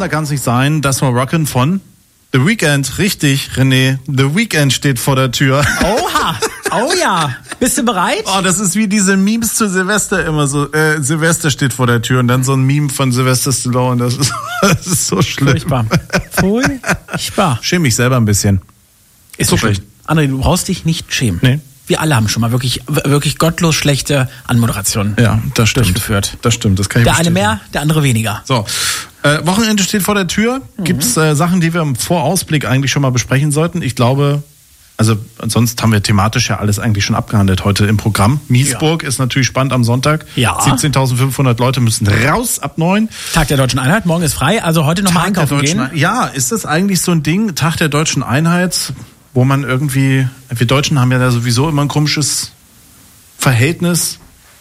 passender kann es nicht sein. Das war Rockin' von The Weeknd. Richtig, René. The Weeknd steht vor der Tür. Oha! Oh ja. Bist du bereit? Oh, das ist wie diese Memes zu Silvester immer so. Silvester steht vor der Tür und dann so ein Meme von Sylvester Stallone. Das ist so schlimm. Furchtbar. Schäme mich selber ein bisschen. Ist so schlecht. André, du brauchst dich nicht schämen. Nee. Wir alle haben schon mal wirklich gottlos schlechte Anmoderationen durchgeführt. Das stimmt, das kann ich Der eine bestätigen. mehr, der andere weniger. So, Wochenende steht vor der Tür. Gibt's Sachen, die wir im Vorausblick eigentlich schon mal besprechen sollten? Ich glaube, also sonst haben wir thematisch ja alles eigentlich schon abgehandelt heute im Programm. Miesburg ist natürlich spannend am Sonntag. Ja. 17.500 Leute müssen raus ab 9. Tag der Deutschen Einheit, morgen ist frei, also heute nochmal einkaufen gehen. Ja, ist das eigentlich so ein Ding, Tag der Deutschen Einheit, wo man irgendwie, wir Deutschen haben ja da sowieso immer ein komisches Verhältnis.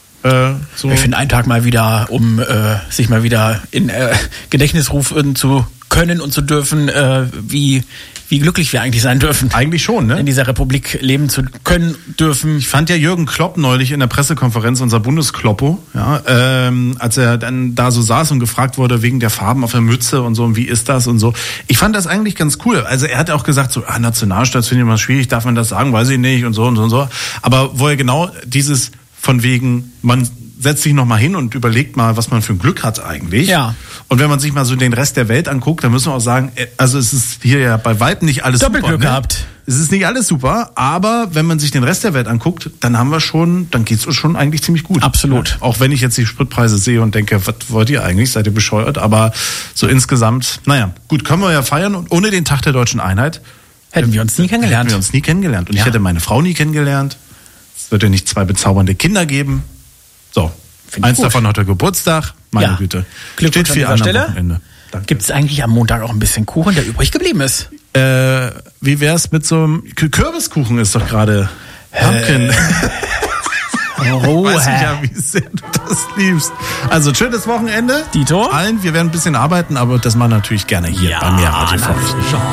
So. Ich finde einen Tag mal wieder, um sich mal wieder in Gedächtnis rufen zu können und zu dürfen, wie glücklich wir eigentlich sein dürfen. Eigentlich schon, ne? In dieser Republik leben zu können, dürfen. Ich fand ja Jürgen Klopp neulich in der Pressekonferenz, unser Bundeskloppo, ja, als er dann da so saß und gefragt wurde wegen der Farben auf der Mütze und so, und wie ist das und so. Ich fand das eigentlich ganz cool. Also er hat auch gesagt, so, Nationalstolz finde ich immer schwierig, darf man das sagen, weiß ich nicht und so und so und so. Aber wo er genau dieses von wegen, man setzt sich noch mal hin und überlegt mal, was man für ein Glück hat eigentlich. Ja. Und wenn man sich mal so den Rest der Welt anguckt, dann müssen wir auch sagen, also es ist hier ja bei weitem nicht alles Doppelglück super. gehabt. Es ist nicht alles super, aber wenn man sich den Rest der Welt anguckt, dann geht's uns schon eigentlich ziemlich gut. Absolut. Ja, auch wenn ich jetzt die Spritpreise sehe und denke, was wollt ihr eigentlich? Seid ihr bescheuert? Aber so insgesamt, naja, gut, können wir ja feiern. Und ohne den Tag der Deutschen Einheit hätten wir uns nie kennengelernt. Und ich hätte meine Frau nie kennengelernt. Es wird ja nicht 2 bezaubernde Kinder geben. So, eins davon hat Geburtstag. Meine Güte. Glückwunsch Steht viel an dieser an am Stelle. Wochenende. Gibt es eigentlich am Montag auch ein bisschen Kuchen, der übrig geblieben ist? Wie wär's mit so einem Kürbiskuchen ist doch gerade Pumpkin. Weiß ich ja, wie sehr du das liebst. Also, schönes Wochenende. Dito. Allen, wir werden ein bisschen arbeiten, aber das machen wir natürlich gerne hier bei Mehr Radio.